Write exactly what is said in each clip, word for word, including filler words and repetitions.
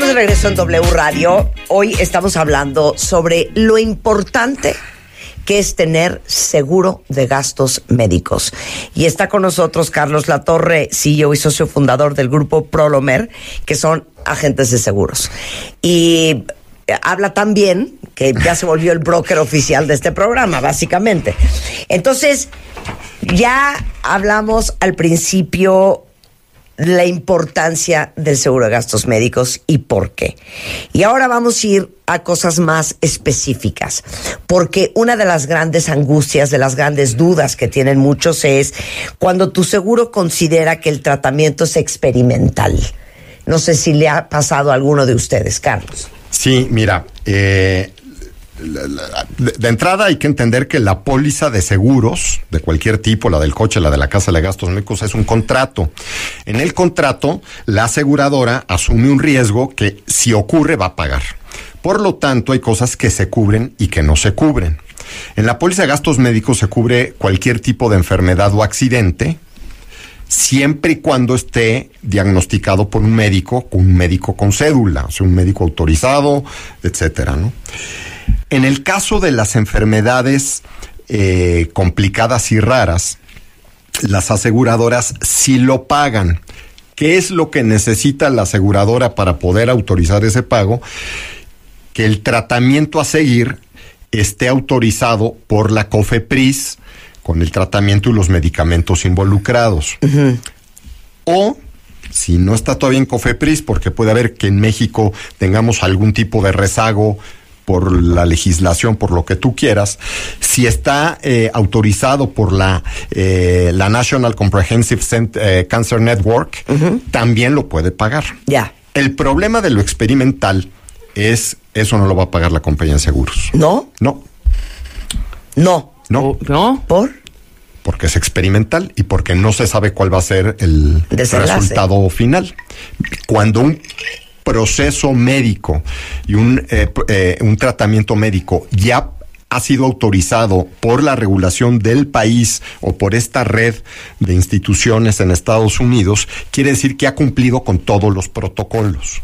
de regreso en W Radio. Hoy estamos hablando sobre lo importante que es tener seguro de gastos médicos. Y está con nosotros Carlos Latorre, C E O y socio fundador del grupo Prolomer, que son agentes de seguros. Y habla tan bien que ya se volvió el broker oficial de este programa, básicamente. Entonces, ya hablamos al principio la importancia del seguro de gastos médicos y por qué. Y ahora vamos a ir a cosas más específicas, porque una de las grandes angustias, de las grandes dudas que tienen muchos es cuando tu seguro considera que el tratamiento es experimental. No sé si le ha pasado a alguno de ustedes, Carlos. Sí, mira, eh, de, de entrada hay que entender que la póliza de seguros de cualquier tipo, la del coche, la de la casa de gastos médicos, es un contrato. En el contrato, la aseguradora asume un riesgo que si ocurre va a pagar. Por lo tanto, hay cosas que se cubren y que no se cubren. En la póliza de gastos médicos se cubre cualquier tipo de enfermedad o accidente, siempre y cuando esté diagnosticado por un médico, un médico con cédula, o sea, un médico autorizado, etcétera, ¿no? En el caso de las enfermedades eh, complicadas y raras, las aseguradoras sí lo pagan. ¿Qué es lo que necesita la aseguradora para poder autorizar ese pago? Que el tratamiento a seguir esté autorizado por la COFEPRIS, con el tratamiento y los medicamentos involucrados. Uh-huh. O, si no está todavía en COFEPRIS, porque puede haber que en México tengamos algún tipo de rezago por la legislación, por lo que tú quieras, si está eh, autorizado por la eh, la National Comprehensive Cent- eh, Cancer Network, uh-huh, también lo puede pagar. Ya. Yeah. El problema de lo experimental es, eso no lo va a pagar la compañía de seguros. ¿No? No. No. No. ¿No? ¿Por? Porque es experimental y porque no se sabe cuál va a ser el Desenlace. Resultado final. Cuando un proceso médico y un, eh, eh, un tratamiento médico ya ha sido autorizado por la regulación del país o por esta red de instituciones en Estados Unidos, quiere decir que ha cumplido con todos los protocolos.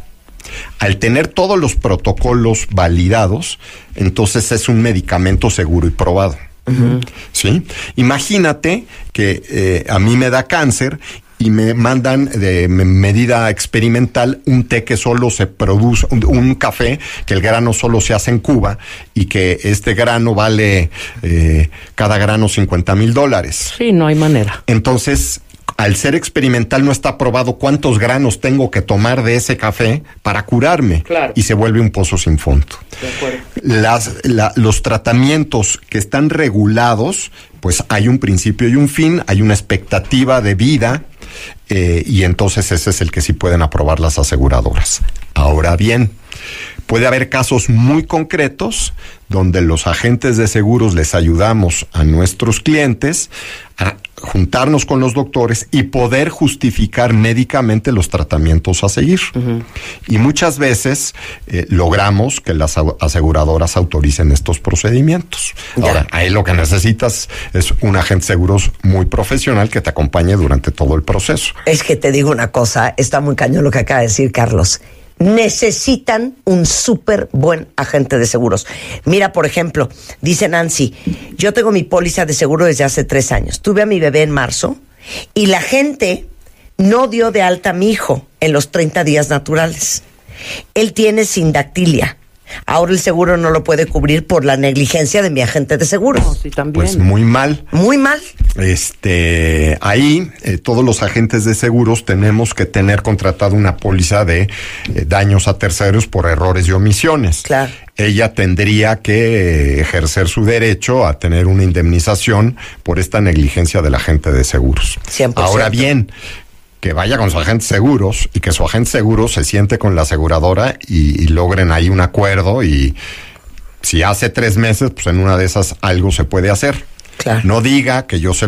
Al tener todos los protocolos validados, entonces es un medicamento seguro y probado. Uh-huh. ¿Sí? Imagínate que eh, a mí me da cáncer y me mandan de medida experimental un té que solo se produce, un, un café que el grano solo se hace en Cuba y que este grano vale eh, cada grano cincuenta mil dólares. Sí, no hay manera. Entonces, al ser experimental no está probado cuántos granos tengo que tomar de ese café para curarme. Claro. Y se vuelve un pozo sin fondo. De acuerdo. Las, la, los tratamientos que están regulados, pues hay un principio y un fin, hay una expectativa de vida, eh, y entonces ese es el que sí pueden aprobar las aseguradoras. Ahora bien, puede haber casos muy concretos donde los agentes de seguros les ayudamos a nuestros clientes a juntarnos con los doctores y poder justificar médicamente los tratamientos a seguir. Uh-huh. Y muchas veces eh, logramos que las aseguradoras autoricen estos procedimientos. Ya. Ahora, ahí lo que necesitas es un agente de seguros muy profesional que te acompañe durante todo el proceso. Es que te digo una cosa, está muy cañón lo que acaba de decir Carlos. Necesitan un súper buen agente de seguros. Mira, por ejemplo, dice Nancy, yo tengo mi póliza de seguro desde hace tres años. Tuve a mi bebé en marzo y la gente no dio de alta a mi hijo en los treinta días naturales. Él tiene sindactilia. Ahora el seguro no lo puede cubrir por la negligencia de mi agente de seguros. No, sí, también. Pues muy mal. Muy mal. Este, ahí eh, todos los agentes de seguros tenemos que tener contratado una póliza de eh, daños a terceros por errores y omisiones. Claro. Ella tendría que ejercer su derecho a tener una indemnización por esta negligencia del agente de seguros. cien por ciento. Ahora bien, que vaya con su agente seguros y que su agente seguros se siente con la aseguradora y, y logren ahí un acuerdo, y si hace tres meses, pues en una de esas algo se puede hacer. Claro. No diga que yo se